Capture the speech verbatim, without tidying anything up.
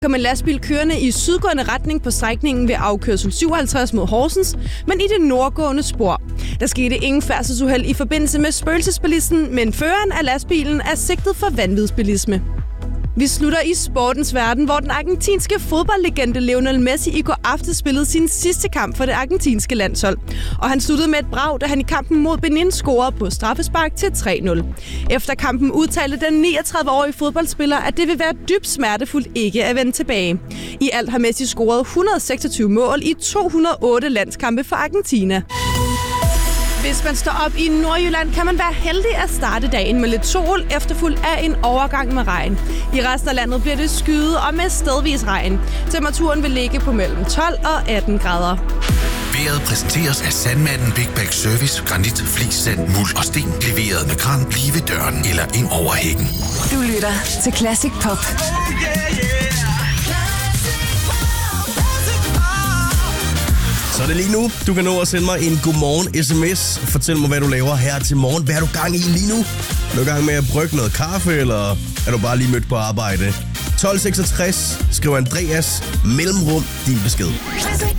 kom en lastbil kørende i sydgående retning på strækningen ved afkørsel syvoghalvtreds mod Horsens, men i det nordgående spor. Der skete ingen færdselsuheld i forbindelse med spøgelsesbilisten, men føreren af lastbilen er sigtet for vanvidsbilisme. Vi slutter i sportens verden, hvor den argentinske fodboldlegende Lionel Messi i går aftes spillede sin sidste kamp for det argentinske landshold. Og han sluttede med et brag, da han i kampen mod Benin scorede på straffespark til tre nul. Efter kampen udtalte den niogtredive-årige fodboldspiller, at det vil være dybt smertefuldt ikke at vende tilbage. I alt har Messi scoret et hundrede og seksogtyve mål i to hundrede og otte landskampe for Argentina. Hvis man står op i Nordjylland, kan man være heldig at starte dagen med lidt sol, efterfulgt af en overgang med regn. I resten af landet bliver det skyet og med stedvis regn. Temperaturen vil ligge på mellem tolv og atten grader. Vejret præsenteres af Sandmanden Big Bag Service, granit, flis, sand, muld og sten. Leveret med kran lige ved døren eller ind over hækken. Du lytter til Classic Pop. Oh, yeah, yeah. Så er det lige nu. Du kan nå at sende mig en godmorgen sms. Fortæl mig, hvad du laver her til morgen. Hvad er du gang i lige nu? Er du i gang med at brygge noget kaffe, eller er du bare lige mødt på arbejde? tolv seksogtres. Skriv Andreas mellemrum din besked.